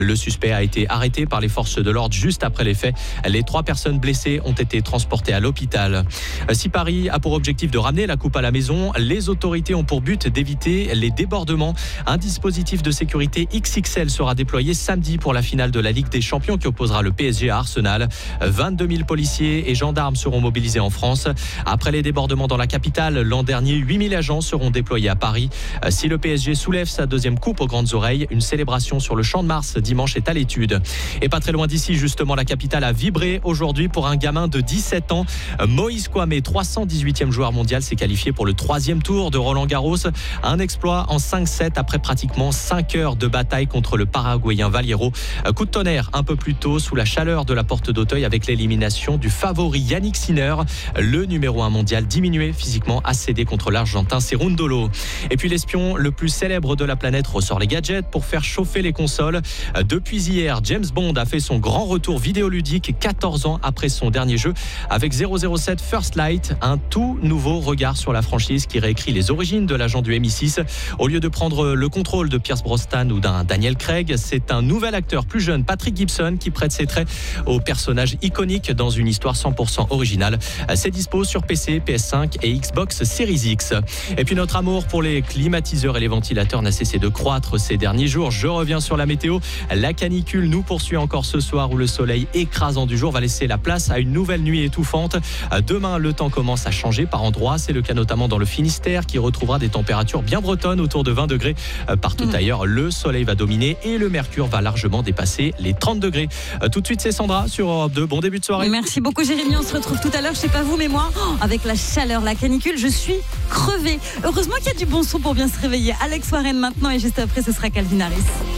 Le suspect a été arrêté par les forces de l'ordre juste après les faits. Les 3 personnes blessées ont été transportées à l'hôpital. Si Paris a pour objectif de ramener la coupe à la maison, les autorités ont pour but d'éviter les débordements. Un dispositif de sécurité XXL sera déployé samedi pour la finale de la Ligue des Champions qui opposera le PSG à Arsenal. 22 000 policiers et gendarmes seront mobilisés en France. Après les débordements dans la capitale, l'an dernier, 8 000 agents seront déployés à Paris. Si le PSG soulève sa 2e coupe aux grandes oreilles, une célébration sur le Champ de Mars dimanche est à l'étude. Et pas très loin d'ici, justement, la capitale a vibré aujourd'hui pour un gamin de 17 ans. Moïse Kouamé, 318e joueur mondial, s'est qualifié pour le 3e tour de Roland-Garros. Un exploit en 5-7 après pratiquement 5 heures de bataille contre le Paraguayen Valero. Coup de tonnerre un peu plus tôt sous la chaleur de la porte d'Auteuil avec l'élimination du favori Yannick Sinner. Le numéro 1 mondial diminué physiquement a cédé contre l'Argentin Cerundolo. Et puis l'espion le plus célèbre de la planète ressort les gadgets pour faire chauffer les consoles. Depuis hier, James Bond a fait son grand retour vidéoludique 14 ans après son dernier jeu avec 007 First Light, un tout nouveau regard sur la franchise qui réécrit les origines de l'agent du MI6. Au lieu de prendre le contrôle de Pierce Brosnan ou d'un Daniel Craig, c'est un nouvel acteur plus jeune, Patrick Gibson, qui prête ses traits au personnage iconique dans une histoire 100% originale. C'est dispo sur PC, PS5 et Xbox Series X. Et puis notre amour pour les climatiseurs et les ventilateurs n'a cessé de croître ces derniers jours. Je reviens sur la météo. La canicule nous poursuit encore ce soir où le soleil écrasant du jour va laisser la place à une nouvelle nuit étouffante. Demain, le temps commence à changer par endroits. C'est le cas notamment dans le Finistère qui retrouvera des températures bien bretonnes autour de 20 degrés. Partout ailleurs, le soleil va dominer et le mercure va largement dépasser les 30 degrés. Tout de suite, c'est Sandra sur Europe 2. Bon début de soirée. Merci beaucoup Jérémy, on se retrouve tout à l'heure. Je sais pas vous, mais moi, avec la chaleur, la canicule, je suis crevée. Heureusement qu'il y a du bon son pour bien se réveiller. Alex Warren maintenant et juste après, ce sera Calvin Harris.